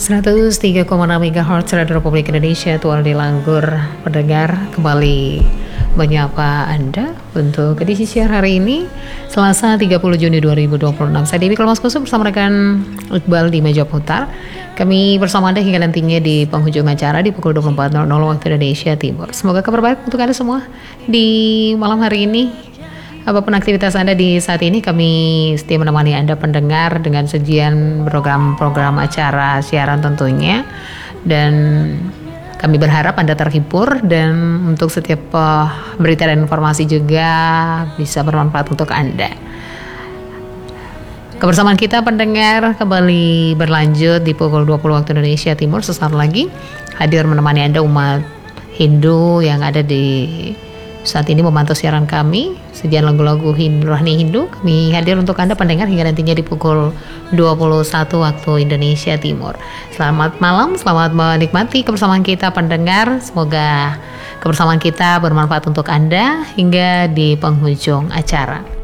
103,6 MHz Radio Republik Indonesia, Tual di Langgur pendengar kembali menyapa Anda untuk edisi siar hari ini Selasa 30 Juni 2026. Saya Dewi Kelmaskusu bersama rekan Iqbal di meja putar. Kami bersama Anda hingga nantinya di penghujung acara di pukul 24.00 waktu Indonesia Timur. Semoga kabar baik untuk Anda semua di malam hari ini. Apapun aktivitas Anda di saat ini, kami setia menemani Anda pendengar dengan sajian program-program acara siaran tentunya. Dan kami berharap Anda terhibur dan untuk setiap berita dan informasi juga bisa bermanfaat untuk Anda. Kebersamaan kita pendengar kembali berlanjut di pukul 20 waktu Indonesia Timur. Sesaat lagi hadir menemani Anda umat Hindu yang ada di saat ini memantau siaran kami, sajian lagu-lagu rohani Hindu. Kami hadir untuk Anda pendengar hingga nantinya di pukul 21 waktu Indonesia Timur. Selamat malam, selamat menikmati kebersamaan kita pendengar. Semoga kebersamaan kita bermanfaat untuk Anda hingga di penghujung acara.